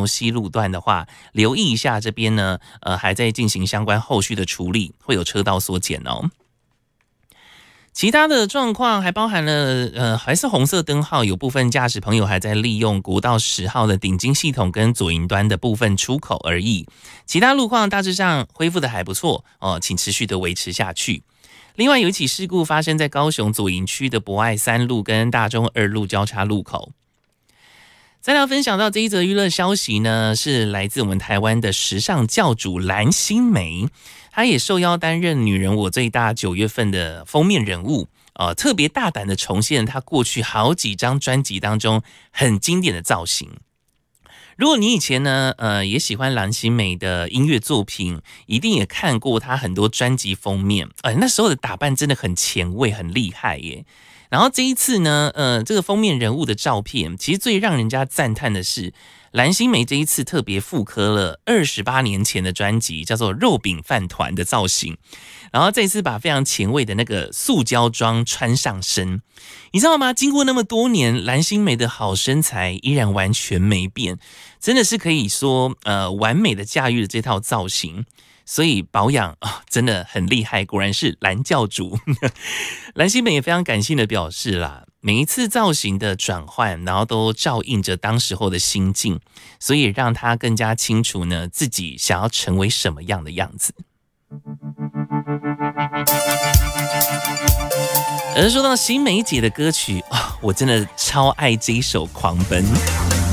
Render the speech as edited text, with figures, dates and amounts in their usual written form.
雄西路段的话，留意一下这边呢，还在进行相关后续的处理，会有车道缩减哦。其他的状况还包含了，还是红色灯号，有部分驾驶朋友还在利用国道10号的顶金系统跟左营端的部分出口而已。其他路况大致上恢复的还不错哦，请持续的维持下去。另外有一起事故发生在高雄左营区的博爱3路跟大中2路交叉路口。再来分享到这一则娱乐消息呢，是来自我们台湾的时尚教主蓝心湄，她也受邀担任《女人我最大》9月份的封面人物，特别大胆的重现她过去好几张专辑当中很经典的造型。如果你以前呢，也喜欢蓝心湄的音乐作品，一定也看过她很多专辑封面，那时候的打扮真的很前卫，很厉害耶。然后这一次呢，这个封面人物的照片，其实最让人家赞叹的是，蓝心湄这一次特别复刻了28年前的专辑，叫做《肉饼饭团》的造型。然后这一次把非常前卫的那个塑胶装穿上身，你知道吗？经过那么多年，蓝心湄的好身材依然完全没变，真的是可以说完美的驾驭了这套造型。所以保养真的很厉害，果然是蓝教主。蓝心湄也非常感性的表示啦，每一次造型的转换，然后都照应着当时候的心境，所以让她更加清楚呢自己想要成为什么样的样子。而说到心湄姐的歌曲，我真的超爱这一首《狂奔》。